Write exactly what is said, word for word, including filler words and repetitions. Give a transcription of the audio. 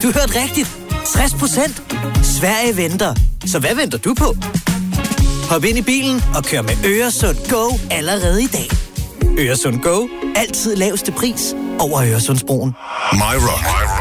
Du hørte rigtigt. tres procent. Sverige venter. Så hvad venter du på? Hop ind i bilen og kør med Øresund Go allerede i dag. Øresund Go. Altid laveste pris over Øresundsbroen. My Rock.